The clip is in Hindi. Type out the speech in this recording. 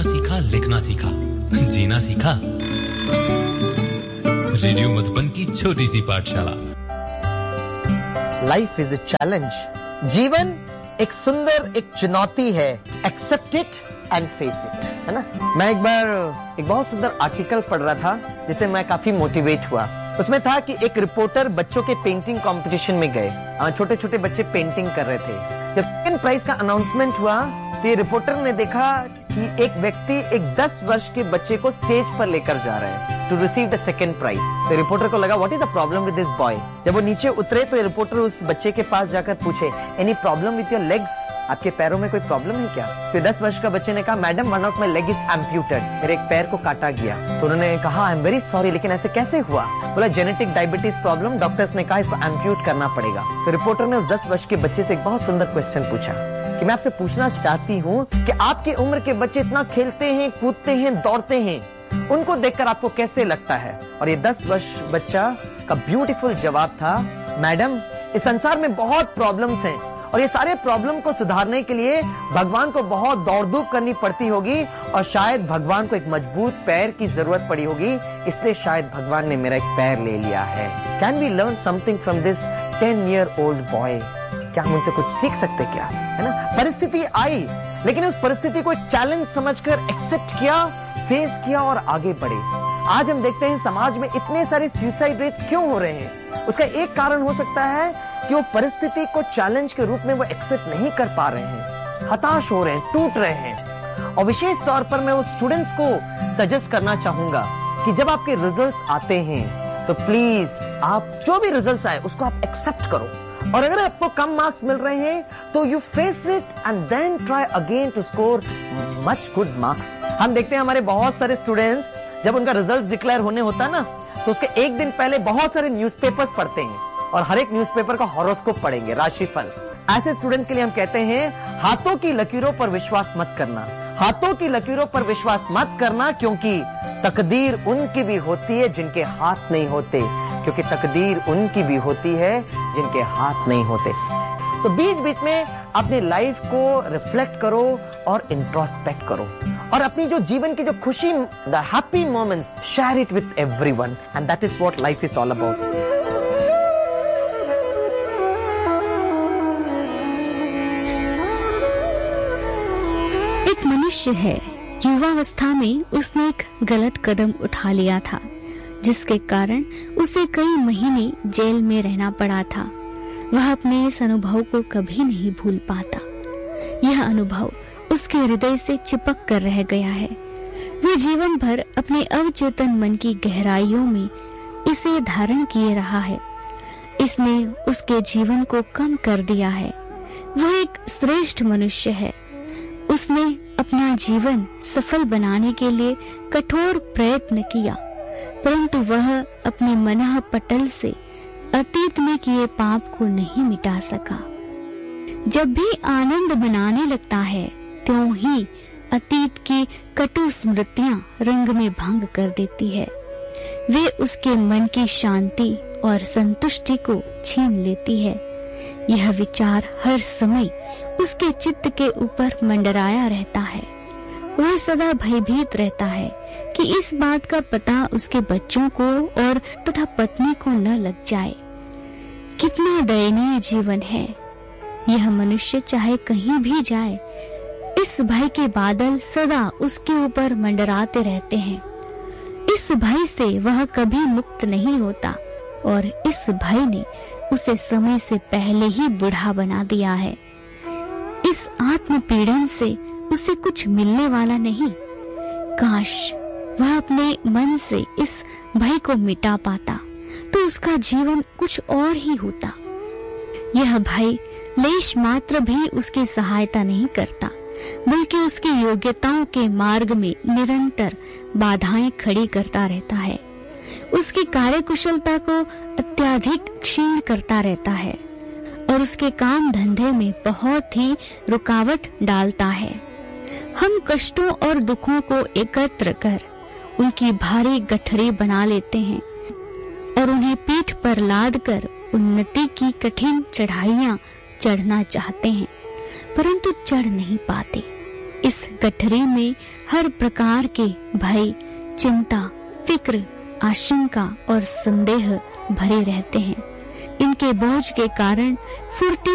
पढ़ना सीखा, लिखना सीखा, जीना सीखा। रेडियो मधुबन की छोटी सी पाठशाला। Life is a challenge. जीवन एक सुंदर एक चुनौती है। Accept it and face it, है ना। मैं एक बार एक बहुत सुंदर आर्टिकल पढ़ रहा था जिससे मैं काफी मोटिवेट हुआ। उसमें था कि एक रिपोर्टर बच्चों के पेंटिंग कंपटीशन में गए। छोटे छोटे बच्चे पेंटिंग कर रहे थे। जब सेकंड प्राइज का अनाउंसमेंट हुआ तो ये रिपोर्टर ने देखा कि एक व्यक्ति एक 10 वर्ष के बच्चे को स्टेज पर लेकर जा रहा है to receive the second prize. तो रिपोर्टर को लगा what is the problem with this boy. जब वो नीचे उतरे तो रिपोर्टर उस बच्चे के पास जाकर पूछे any problem with your legs, आपके पैरों में कोई प्रॉब्लम है क्या। तो 10 वर्ष का बच्चे ने कहा madam one of my leg is amputated, मेरे एक पैर को काटा गया। तो उन्होंने कहा आई एम वेरी सॉरी, लेकिन ऐसे कैसे हुआ। बोला जेनेटिक डायबिटीज प्रॉब्लम, डॉक्टर्स ने कहा इसको एम्प्यूट करना पड़ेगा। तो रिपोर्टर ने उस 10 वर्ष के बच्चे से एक बहुत सुंदर क्वेश्चन पूछा कि मैं आपसे पूछना चाहती हूँ कि आपकी उम्र के बच्चे इतना खेलते हैं, कूदते हैं, दौड़ते हैं, उनको देखकर आपको कैसे लगता है। और ये 10 वर्ष बच्चा का ब्यूटीफुल जवाब था मैडम इस संसार में बहुत प्रॉब्लम्स हैं और ये सारे प्रॉब्लम को सुधारने के लिए भगवान को बहुत दौड़ धूप करनी पड़ती होगी और शायद भगवान को एक मजबूत पैर की जरूरत पड़ी होगी, इसलिए शायद भगवान ने मेरा एक पैर ले लिया है। Can we learn something from this 10-year-old boy. क्या हम उनसे कुछ सीख सकते क्या, है ना। परिस्थिति आई लेकिन उस परिस्थिति को चैलेंज समझकर एक्सेप्ट किया, फेस किया और आगे बढ़े। आज हम देखते हैं समाज में इतने सारे सुसाइड रेट्स क्यों हो रहे हैं। उसका एक कारण हो सकता है कि वो परिस्थिति को चैलेंज के रूप में वो एक्सेप्ट नहीं कर पा रहे हैं, हताश हो रहे हैं, टूट रहे हैं। और विशेष तौर पर मैं उस स्टूडेंट्स को सजेस्ट करना चाहूंगा कि जब आपके रिजल्ट्स आते हैं तो प्लीज आप जो भी रिजल्ट्स आए उसको आप एक्सेप्ट करो। और अगर आपको कम मार्क्स मिल रहे हैं तो you face it and then try again to score much good marks. हम देखते हैं हमारे बहुत सारे स्टूडेंट्स जब उनका रिजल्ट डिक्लेयर होने होता है ना तो उसके एक दिन पहले बहुत सारे न्यूज़पेपर्स पढ़ते हैं और हर एक न्यूज़पेपर का हॉरोस्कोप पढ़ेंगे, राशिफल। ऐसे स्टूडेंट्स के लिए हम कहते हैं हाथों की लकीरों पर विश्वास मत करना, हाथों की लकीरों पर विश्वास मत करना, क्योंकि तकदीर उनकी भी होती है जिनके हाथ नहीं होते, क्योंकि तकदीर उनकी भी होती है जिनके हाथ नहीं होते। तो बीच बीच में अपनी लाइफ को रिफ्लेक्ट करो और इंट्रोस्पेक्ट करो और अपनी जो जीवन की जो खुशी, the happy moments, share it with everyone and that is what life is all about. एक मनुष्य है, युवावस्था में उसने एक गलत कदम उठा लिया था जिसके कारण उसे कई महीने जेल में रहना पड़ा था। वह अपने इस अनुभव को कभी नहीं भूल पाता। यह अनुभव उसके हृदय से चिपक कर रह गया है। वह जीवन भर अपने अवचेतन मन की गहराइयों में इसे धारण किए रहा है। इसने उसके जीवन को कम कर दिया है। वह एक श्रेष्ठ मनुष्य है। उसने अपना जीवन सफल बनाने के लिए कठोर प्रयत्न किया, परंतु वह अपने मनः पटल से अतीत में किए पाप को नहीं मिटा सका। जब भी आनंद मनाने लगता है त्यों ही अतीत की कटु स्मृतियां रंग में भंग कर देती है। वे उसके मन की शांति और संतुष्टि को छीन लेती है। यह विचार हर समय उसके चित्त के ऊपर मंडराया रहता है। वह सदा भयभीत रहता है कि इस बात का पता उसके बच्चों को और तथा पत्नी को न लग जाए। कितना दयनीय जीवन है। यह मनुष्य चाहे कहीं भी जाए, इस भय के बादल सदा उसके ऊपर मंडराते रहते हैं। इस भय से वह कभी मुक्त नहीं होता और इस भय ने उसे समय से पहले ही बूढ़ा बना दिया है। इस आत्म पीड़न से उसे कुछ मिलने वाला नहीं। काश वह अपने मन से इस भय को मिटा पाता तो उसका जीवन कुछ और ही होता। यह भय लेश मात्र भी उसकी सहायता नहीं करता, बल्कि उसकी योग्यताओं के मार्ग में निरंतर बाधाएं खड़ी करता रहता है। उसकी कार्यकुशलता को अत्यधिक क्षीण करता रहता है और उसके काम धंधे में बहुत ही रुकावट डालता है। हम कष्टों और दुखों को एकत्र कर उनकी भारी गठरी बना लेते हैं और उन्हें पीठ पर लाद कर उन्नति की कठिन चढ़ाइयां चढ़ना चाहते हैं, परंतु चढ़ नहीं पाते। इस गठरी में हर प्रकार के भय, चिंता, फिक्र, आशंका और संदेह भरे रहते हैं। इनके बोझ के कारण फुर्ती